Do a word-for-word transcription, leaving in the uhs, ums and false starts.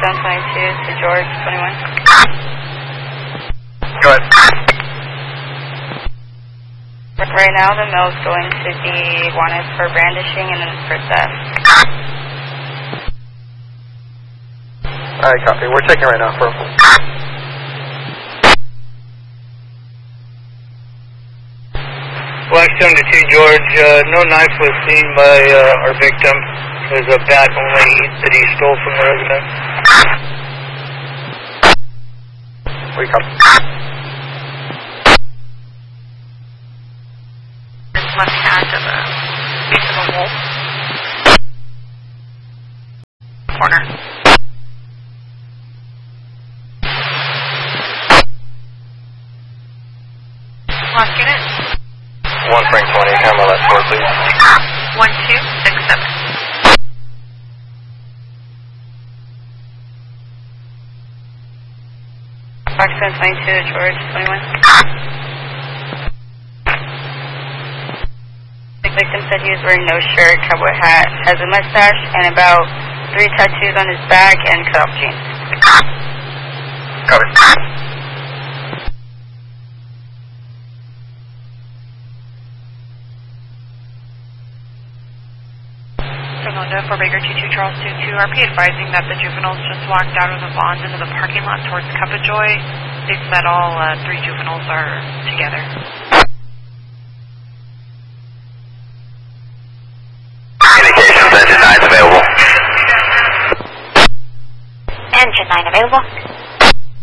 seven twenty-two to George twenty-one. Go ahead. Right now, the male's going to be wanted for brandishing and then for theft. Alright, copy. We're taking right now for Black seventy-two, George. Uh, no knife was seen by uh, our victim. It was a bat only that he stole from the resident. We copy. Left hand of a piece of a wolf. Corner. Lost unit. One Frank twenty, camera left four, please. One two six seven. Black seven twenty-two to George twenty-one. The victim said he was wearing no shirt, cowboy hat, has a mustache, and about three tattoos on his back and cut-off jeans. Copy. Honda for Baker two two Charles two two, R P advising that the juveniles just walked out of the bonds into the parking lot towards Cup of Joy. States that all uh, three juveniles are together. Indications, engine nine available. Engine nine available.